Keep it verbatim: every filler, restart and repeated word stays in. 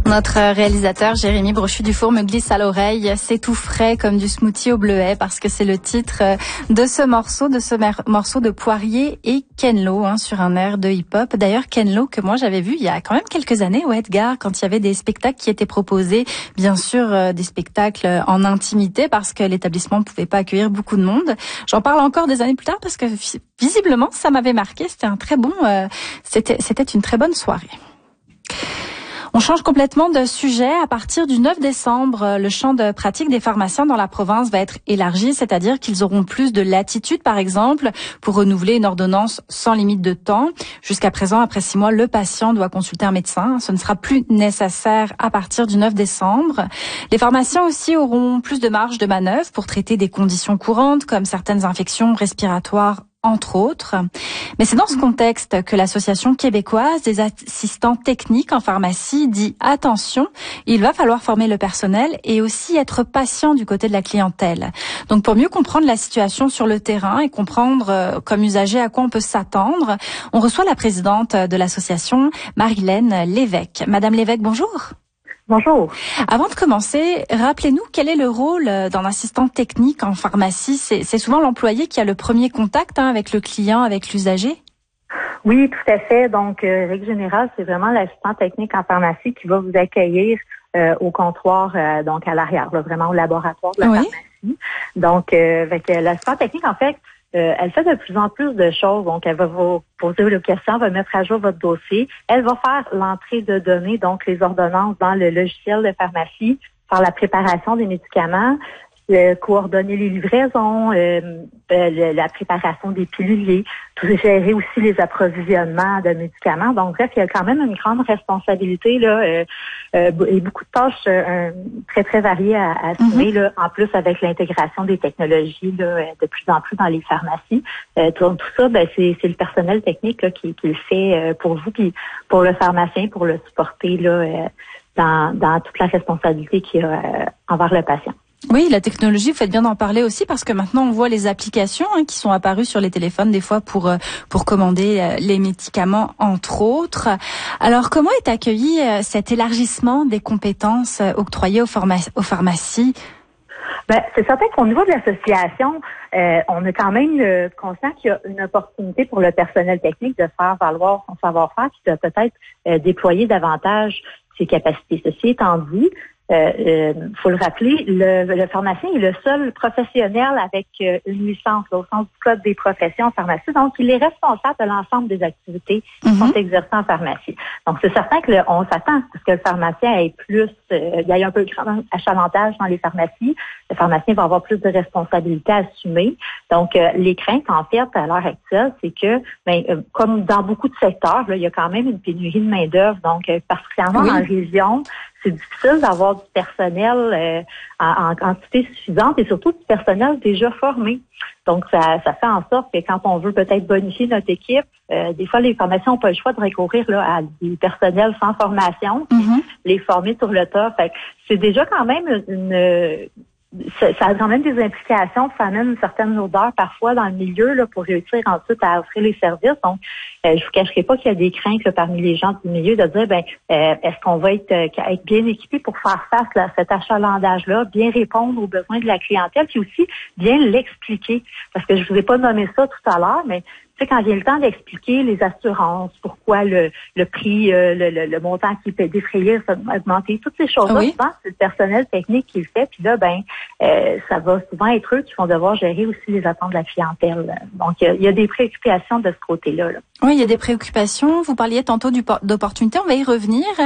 Notre réalisateur Jérémy Brochu-Dufour me glisse à l'oreille, c'est tout frais comme du smoothie au bleuet, parce que c'est le titre de ce morceau, de ce morceau de Poirier et Ken Lo, hein, sur un air de hip-hop. D'ailleurs, Ken Lo, que moi j'avais vu il y a quand même quelques années au Edgar, quand il y avait des spectacles qui étaient proposés, bien sûr euh, des spectacles en intimité, parce que l'établissement ne pouvait pas accueillir beaucoup de monde. J'en parle encore des années plus tard, parce que visiblement ça m'avait marqué, c'était un très bon, euh, c'était, c'était une très bonne soirée. On change complètement de sujet. À partir du neuf décembre, le champ de pratique des pharmaciens dans la province va être élargi, c'est-à-dire qu'ils auront plus de latitude, par exemple, pour renouveler une ordonnance sans limite de temps. Jusqu'à présent, après six mois, le patient doit consulter un médecin. Ce ne sera plus nécessaire à partir du neuf décembre. Les pharmaciens aussi auront plus de marge de manœuvre pour traiter des conditions courantes, comme certaines infections respiratoires, entre autres. Mais c'est dans ce contexte que l'Association québécoise des assistants techniques en pharmacie dit « Attention, il va falloir former le personnel et aussi être patient du côté de la clientèle ». Donc pour mieux comprendre la situation sur le terrain et comprendre euh, comme usager à quoi on peut s'attendre, on reçoit la présidente de l'association, Marilène Lévesque. Madame Lévesque, bonjour. Bonjour. Avant de commencer, rappelez-nous quel est le rôle d'un assistant technique en pharmacie. C'est, c'est souvent l'employé qui a le premier contact hein, avec le client, avec l'usager? Oui, tout à fait. Donc, euh, règle générale, c'est vraiment l'assistant technique en pharmacie qui va vous accueillir euh, au comptoir, euh, donc à l'arrière, là, vraiment au laboratoire de la oui. pharmacie. Donc, euh, avec euh, l'assistant technique, en fait, Euh, elle fait de plus en plus de choses. Donc, elle va vous poser les questions, va mettre à jour votre dossier. Elle va faire l'entrée de données, donc les ordonnances dans le logiciel de pharmacie, faire la préparation des médicaments, euh, coordonner les livraisons, euh, euh, la préparation des piluliers, tout gérer aussi les approvisionnements de médicaments. Donc, bref, il y a quand même une grande responsabilité là, euh, euh, et beaucoup de tâches euh, très, très variées à, à assumer, mm-hmm. là, en plus avec l'intégration des technologies là, de plus en plus dans les pharmacies. Euh, tout, tout ça, ben, c'est, c'est le personnel technique là, qui, qui le fait euh, pour vous, puis pour le pharmacien, pour le supporter là, euh, dans, dans toute la responsabilité qu'il y a euh, envers le patient. Oui, la technologie, vous faites bien d'en parler aussi parce que maintenant on voit les applications hein, qui sont apparues sur les téléphones des fois pour pour commander les médicaments entre autres. Alors comment est accueilli cet élargissement des compétences octroyées aux, pharma- aux pharmacies? Ben, c'est certain qu'au niveau de l'association, euh, on a quand même le conscient qu'il y a une opportunité pour le personnel technique de faire valoir son savoir-faire puis de peut-être euh, déployer davantage ses capacités. Ceci étant dit, Euh, euh, faut le rappeler, le, le pharmacien est le seul professionnel avec euh, une licence là, au sens du code des professions en pharmacie. Donc, il est responsable de l'ensemble des activités qui mm-hmm. sont exercées en pharmacie. Donc, c'est certain que le, on s'attend à ce que le pharmacien ait plus, euh, il y a un peu de grand achalandage dans les pharmacies. Le pharmacien va avoir plus de responsabilités à assumer. Donc, euh, les craintes, en fait, à l'heure actuelle, c'est que, ben, euh, comme dans beaucoup de secteurs, là, il y a quand même une pénurie de main-d'œuvre. Donc, euh, particulièrement oui. en région, c'est difficile d'avoir du personnel euh, en, en quantité suffisante et surtout du personnel déjà formé. Donc, ça, ça fait en sorte que quand on veut peut-être bonifier notre équipe, euh, des fois, les pharmaciens n'ont pas le choix de recourir là, à des personnels sans formation, mm-hmm. les former sur le tas. Fait que c'est déjà quand même une... une Ça, ça a quand même des implications, ça amène une certaine odeur parfois dans le milieu là, pour réussir ensuite à offrir les services. Donc, euh, je vous cacherai pas qu'il y a des craintes là, parmi les gens du milieu de dire, ben, euh, est-ce qu'on va être, euh, être bien équipé pour faire face là, à cet achalandage-là, bien répondre aux besoins de la clientèle, puis aussi bien l'expliquer. Parce que je vous ai pas nommé ça tout à l'heure, mais tu sais, quand vient le temps d'expliquer les assurances, pourquoi le, le prix, euh, le, le, le montant qui est défrayé va augmenter, toutes ces choses-là, oui. souvent, c'est le personnel technique qui le fait. Puis là, ben, euh, ça va souvent être eux qui vont devoir gérer aussi les attentes de la clientèle. Donc, il y, y a des préoccupations de ce côté-là. Là. Oui, il y a des préoccupations. Vous parliez tantôt du, d'opportunités. On va y revenir.